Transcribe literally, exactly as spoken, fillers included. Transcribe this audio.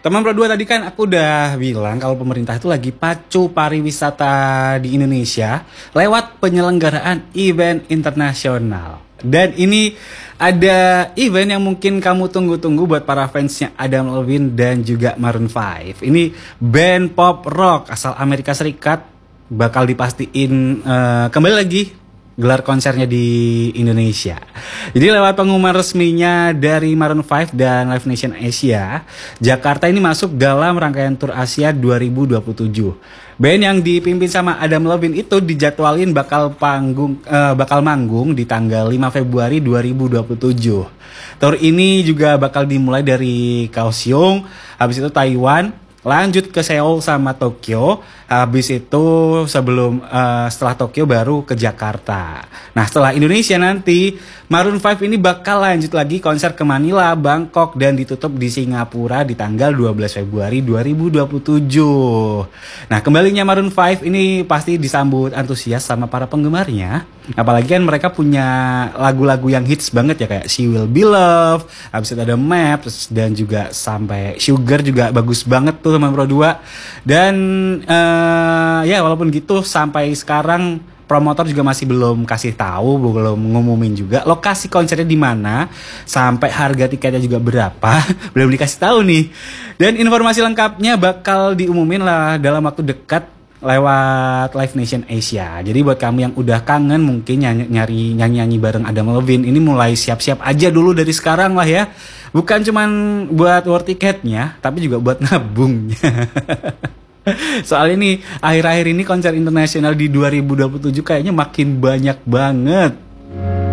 Teman berdua tadi kan aku udah bilang kalau pemerintah itu lagi pacu pariwisata di Indonesia lewat penyelenggaraan event internasional. Dan ini ada event yang mungkin kamu tunggu-tunggu buat para fansnya Adam Levine dan juga Maroon five. Ini band pop rock asal Amerika Serikat bakal dipastiin uh, kembali lagi gelar konsernya di Indonesia. Jadi lewat pengumuman resminya dari Maroon five dan Live Nation Asia, Jakarta ini masuk dalam rangkaian Tour Asia dua ribu dua puluh tujuh. Band yang dipimpin sama Adam Levine itu dijadwalin bakal panggung uh, bakal manggung di tanggal lima Februari dua ribu dua puluh tujuh. Tour ini juga bakal dimulai dari Kaohsiung, habis itu Taiwan, lanjut ke Seoul sama Tokyo, habis itu sebelum uh, setelah Tokyo baru ke Jakarta. Nah setelah Indonesia nanti Maroon five ini bakal lanjut lagi konser ke Manila, Bangkok, dan ditutup di Singapura di tanggal dua belas Februari dua ribu dua puluh tujuh. Nah kembalinya Maroon five ini pasti disambut antusias sama para penggemarnya. Apalagi kan mereka punya lagu-lagu yang hits banget ya, kayak She Will Be Loved, habis itu ada Maps, dan juga sampai Sugar juga bagus banget tuh teman Pro dua. Dan uh, ya walaupun gitu sampai sekarang promotor juga masih belum kasih tahu, belum ngumumin juga lokasi konsernya di mana, sampai harga tiketnya juga berapa, belum dikasih tahu nih. Dan informasi lengkapnya bakal diumumin lah dalam waktu dekat lewat Live Nation Asia. Jadi buat kamu yang udah kangen mungkin nyanyi, nyari nyanyi-nyanyi bareng Adam Levine, ini mulai siap-siap aja dulu dari sekarang lah ya. Bukan cuman buat war tiketnya, tapi juga buat nabungnya. Soal ini akhir-akhir ini konser internasional di dua ribu dua puluh tujuh kayaknya makin banyak banget.